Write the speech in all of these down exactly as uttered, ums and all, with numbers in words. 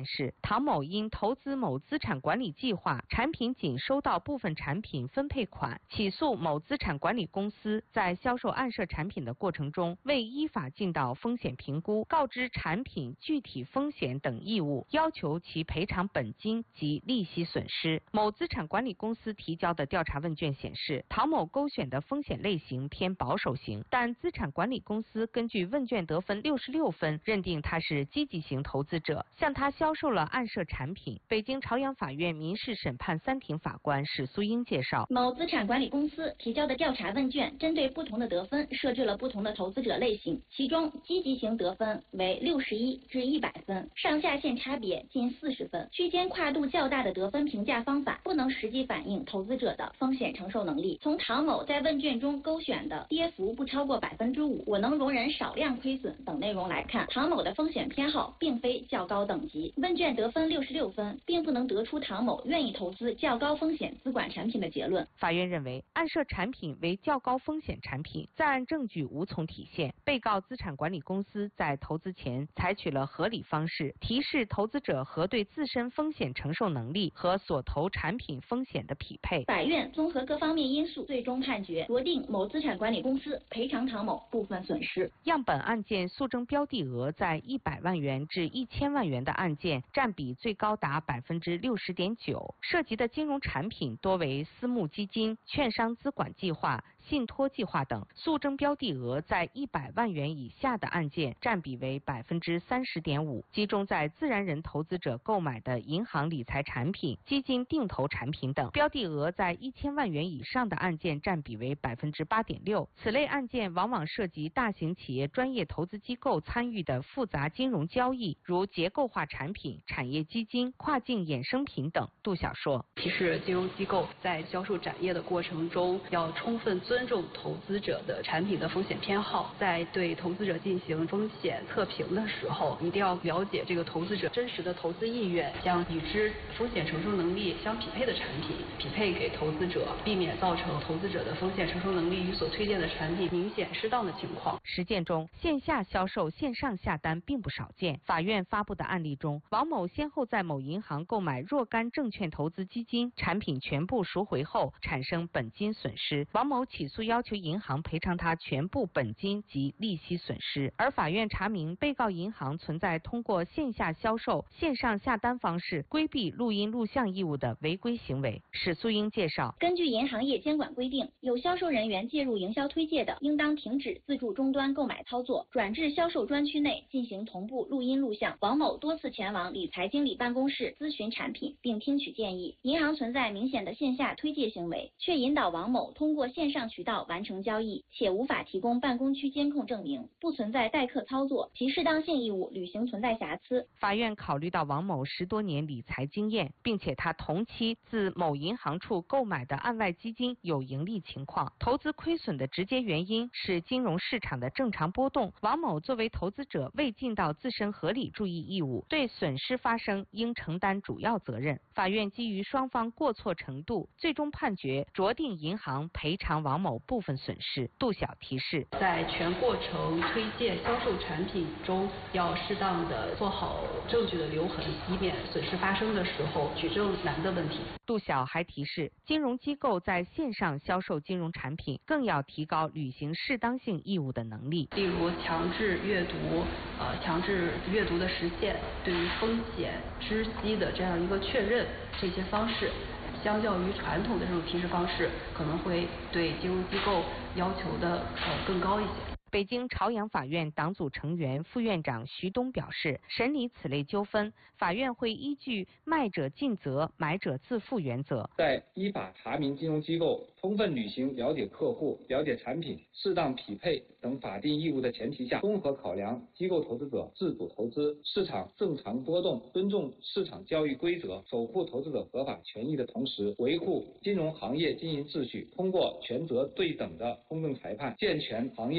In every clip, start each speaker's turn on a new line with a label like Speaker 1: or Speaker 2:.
Speaker 1: 显示，唐某因投资某资产管理计划，产品仅收到部分产品分配款，起诉某资产管理公司在销售暗设产品的过程中未依法尽到风险评估、告知产品具体风险等义务，要求其赔偿本金及利息损失。某资产管理公司提交的调查问卷显示，唐某勾选的风险类型偏保守型，但资产管理公司根据问卷得分六十六分，认定他是积极型投资者，向他销售了暗设产品。北京朝阳法院民事审判三庭法官史苏英介绍，
Speaker 2: 某资产管理公司提交的调查问卷针对不同的得分设置了不同的投资者类型，其中积极型得分为六十一至一百分，上下限差别近四十分，区间跨度较大的得分评价方法不能实际反映投资者的风险承受能力。从唐某在问卷中勾选的跌幅不超过百分之五，我能容忍少量亏损等内容来看，唐某的风险偏好并非较高等级。问卷得分六十六分，并不能得出唐某愿意投资较高风险资管产品的结论。
Speaker 1: 法院认为，暗设产品为较高风险产品，在案证据无从体现。被告资产管理公司在投资前采取了合理方式，提示投资者核对自身风险承受能力和所投产品风险的匹配。
Speaker 2: 法院综合各方面因素，最终判决酌定某资产管理公司赔偿唐某部分损失。
Speaker 1: 样本案件诉争标的额在一百万元至一千万元的案件占比最高达百分之六十点九，涉及的金融产品多为私募基金、券商资管计划、信托计划等。诉争标的额在一百万元以下的案件占比为百分之三十点五，集中在自然人投资者购买的银行理财产品、基金定投产品等。标的额在一千万元以上的案件占比为百分之八点六。此类案件往往涉及大型企业专业投资机构参与的复杂金融交易，如结构化产品、产业基金、跨境衍生品等。杜晓说，
Speaker 3: 提示金融机构在销售展业的过程中，要充分尊重投资者的产品的风险偏好，在对投资者进行风险测评的时候，一定要了解这个投资者真实的投资意愿，将与之风险承受能力相匹配的产品匹配给投资者，避免造成投资者的风险承受能力与所推荐的产品明显失当的情况。
Speaker 1: 实践中，线下销售、线上下单并不少见。法院发布的案例中，王某先后在某银行购买若干证券投资基金，产品全部赎回后产生本金损失，王某起诉要求银行赔偿他全部本金及利息损失。而法院查明，被告银行存在通过线下销售、线上下单方式规避录音录像义务的违规行为。史素英介绍，
Speaker 2: 根据银行业监管规定，有销售人员介入营销推介的，应当停止自助终端购买操作，转至销售专区内进行同步录音录像。王某多次前往理财经理办公室咨询产品并听取建议，银行存在明显的线下推介行为，却引导王某通过线上渠道完成交易，且无法提供办公区监控证明，不存在代客操作，其适当性义务履行存在瑕疵。
Speaker 1: 法院考虑到王某十多年理财经验，并且他同期自某银行处购买的案外基金有盈利情况，投资亏损的直接原因是金融市场的正常波动。王某作为投资者未尽到自身合理注意义务，对损失发生应承担主要责任。法院基于双方过错程度，最终判决酌定银行赔偿王某部分损失。杜晓提示，
Speaker 3: 在全过程推荐销售产品中，要适当的做好证据的留痕，以免损失发生的时候举证难的问题。
Speaker 1: 杜晓还提示，金融机构在线上销售金融产品，更要提高履行适当性义务的能力，
Speaker 3: 例如强制阅读、呃强制阅读的实现，对于风险知悉的这样一个确认，这些方式相较于传统的这种提示方式，可能会对金融机构要求的呃更高一些。
Speaker 1: 北京朝阳法院党组成员、副院长徐东表示，审理此类纠纷，法院会依据卖者尽责、买者自负原则，
Speaker 4: 在依法查明金融机构充分履行了解客户、了解产品、适当匹配等法定义务的前提下，综合考量机构投资者自主投资、市场正常波动，尊重市场交易规则，守护投资者合法权益的同时，维护金融行业经营秩序，通过权责对等的公正裁判，健全行业风险管理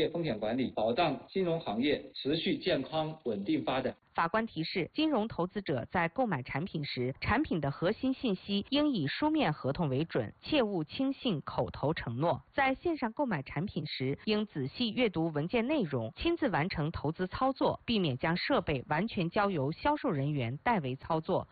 Speaker 4: 管理，保障金融行业持续健康稳定发展。
Speaker 1: 法官提示，金融投资者在购买产品时，产品的核心信息应以书面合同为准，切勿轻信口头承诺。在线上购买产品时，应仔细阅读文件内容，亲自完成投资操作，避免将设备完全交由销售人员代为操作。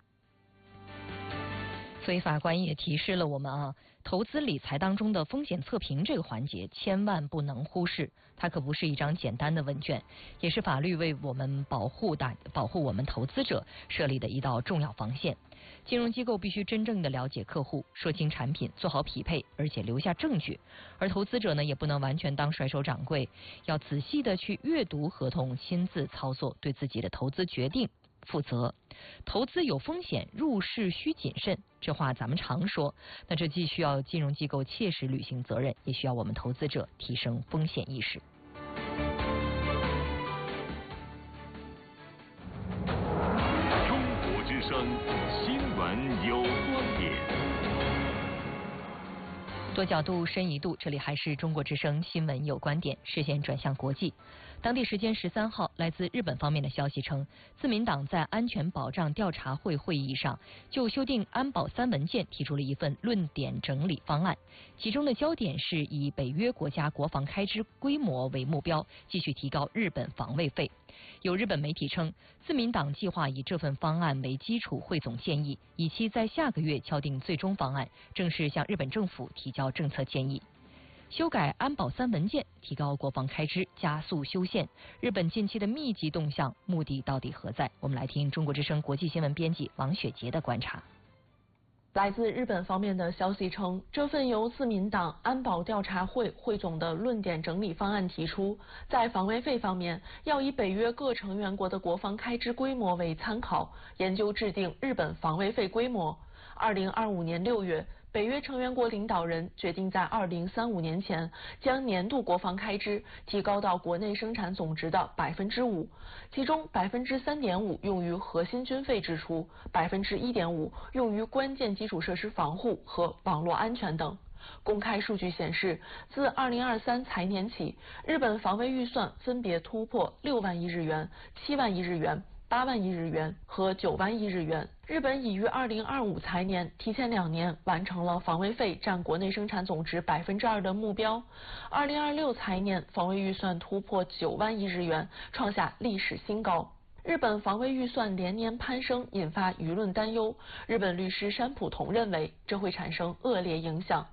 Speaker 5: 所以法官也提示了我们啊，投资理财当中的风险测评这个环节千万不能忽视，它可不是一张简单的问卷，也是法律为我们保护大保护我们投资者设立的一道重要防线。金融机构必须真正的了解客户，说清产品，做好匹配，而且留下证据。而投资者呢，也不能完全当甩手掌柜，要仔细的去阅读合同，亲自操作，对自己的投资决定负责。投资有风险，入市需谨慎，这话咱们常说。那这既需要金融机构切实履行责任，也需要我们投资者提升风险意识。
Speaker 6: 中国之声新闻有观点。
Speaker 5: 多角度深一度，这里还是中国之声新闻有观点，视线转向国际。当地时间十三号，来自日本方面的消息称，自民党在安全保障调查会会议上就修订安保三文件提出了一份论点整理方案，其中的焦点是以北约国家国防开支规模为目标，继续提高日本防卫费。有日本媒体称，自民党计划以这份方案为基础汇总建议，以期在下个月敲定最终方案，正式向日本政府提交政策建议。修改安保三文件，提高国防开支，加速修宪，日本近期的密集动向目的到底何在？我们来听中国之声国际新闻编辑王雪杰的观察。
Speaker 7: 来自日本方面的消息称，这份由自民党安保调查会汇总的论点整理方案提出，在防卫费方面要以北约各成员国的国防开支规模为参考，研究制定日本防卫费规模。二零二五年六月，北约成员国领导人决定在二零三五年前将年度国防开支提高到国内生产总值的百分之五，其中百分之三点五用于核心军费支出，百分之一点五用于关键基础设施防护和网络安全等。公开数据显示，自二零二三财年起，日本防卫预算分别突破六万亿日元、七万亿日元、八万亿日元和九万亿日元。日本已于二零二五财年提前两年完成了防卫费占国内生产总值百分之二的目标。二零二六财年防卫预算突破九万亿日元，创下历史新高。日本防卫预算连年攀升，引发舆论担忧。日本律师山浦童认为，这会产生恶劣影响。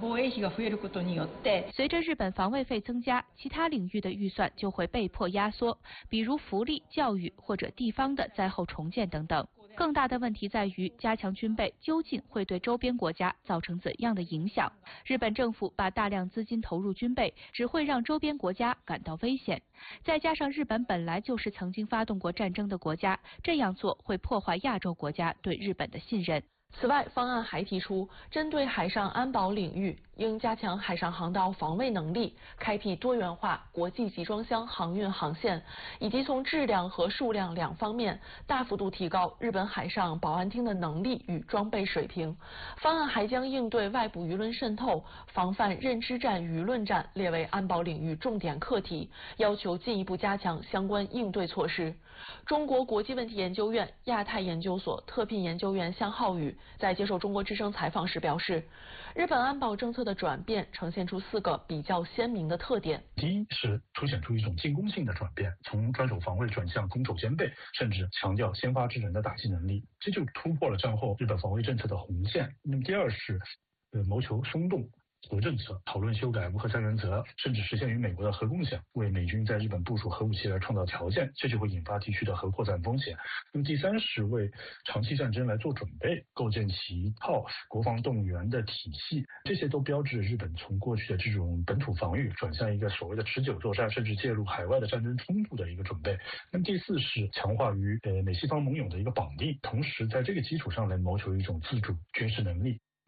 Speaker 8: 随着日本防卫费增加，其他领域的预算就会被迫压缩，比如福利、教育或者地方的灾后重建等等。更大的问题在于，加强军备究竟会对周边国家造成怎样的影响？日本政府把大量资金投入军备，只会让周边国家感到危险。再加上日本本来就是曾经发动过战争的国家，这样做会破坏亚洲国家对日本的信任。
Speaker 7: 此外，方案还提出，针对海上安保领域，应加强海上航道防卫能力，开辟多元化国际集装箱航运航线，以及从质量和数量两方面大幅度提高日本海上保安厅的能力与装备水平。方案还将应对外部舆论渗透、防范认知战、舆论战列为安保领域重点课题，要求进一步加强相关应对措施。中国国际问题研究院亚太研究所特聘研究员向浩宇在接受中国之声采访时表示，日本安保政策的转变呈现出四个比较鲜明的特点。
Speaker 9: 第一是凸显出一种进攻性的转变，从专守防卫转向攻守兼备，甚至强调先发制人的打击能力，这就突破了战后日本防卫政策的红线。那么第二是呃谋求松动核政策，讨论修改无核三原则，甚至实现与美国的核共享，为美军在日本部署核武器而创造条件，这就会引发地区的核扩散风险。那么第三是为长期战争来做准备，构建起一套国防动员的体系，这些都标志着日本从过去的这种本土防御转向一个所谓的持久作战，甚至介入海外的战争冲突的一个准备。那么第四是强化与呃美西方盟友的一个绑定，同时在这个基础上来谋求一种自主军事能力。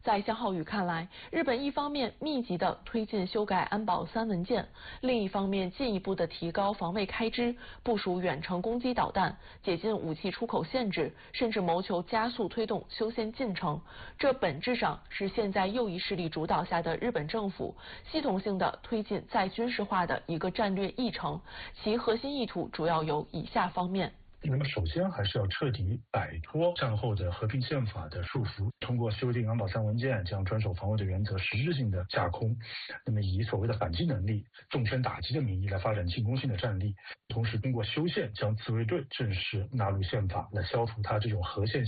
Speaker 7: 在向浩宇看来，日本一方面密集地推进修改安保三文件，另一方面进一步地提高防卫开支，部署远程攻击导弹，解禁武器出口限制，甚至谋求加速推动修宪进程。这本质上是现在右翼势力主导下的日本政府系统性地推进再军事化的一个战略议程，其核心意图主要有以下方面。
Speaker 9: 那么首先还是要彻底摆脱战后的和平宪法的束缚，通过修订安保三文件，将专守防卫的原则实质性的架空。那么以所谓的反击能力、重拳打击的名义来发展进攻性的战力，同时通过修宪将自卫队正式纳入宪法，来消除它这种核线